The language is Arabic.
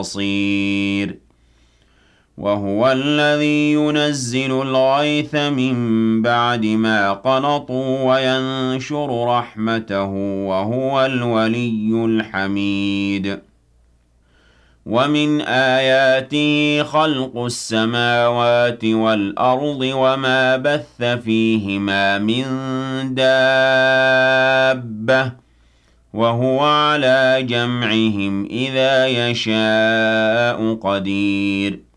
بصير وهو الذي ينزل الغيث من بعد ما قنطوا وينشر رحمته وهو الولي الحميد ومن آياته خلق السماوات والأرض وما بث فيهما من دابة وهو على جمعهم إذا يشاء قدير